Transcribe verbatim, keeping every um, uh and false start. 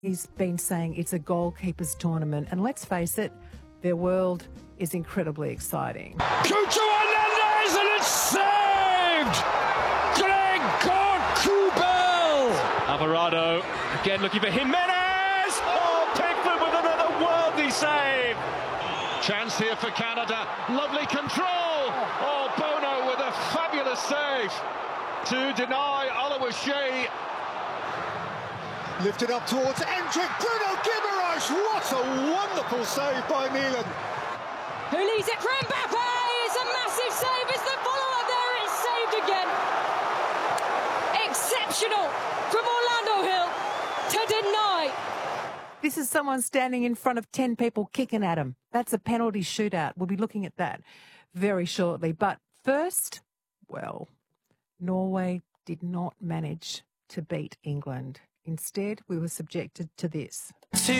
He's been saying it's a goalkeeper's tournament, and let's face it, their world is incredibly exciting. Cucho Hernandez, and it's saved! Gregor Kobel! Alvarado, again looking for Jimenez! Oh, Pickford with another worldly save! Chance here for Canada, lovely control! Oh, Bono with a fabulous save to deny Oluwaseyi. Lifted up towards Endrick, Bruno Guimaraes, what a wonderful save by Milan. Who leads it for Mbappe? It's a massive save, it's the follow-up there, it's saved again. Exceptional from Orlando Hill to deny. This is someone standing in front of ten people kicking at him. That's a penalty shootout. We'll be looking at that very shortly. But first, well, Norway did not manage to beat England. Instead, we were subjected to this.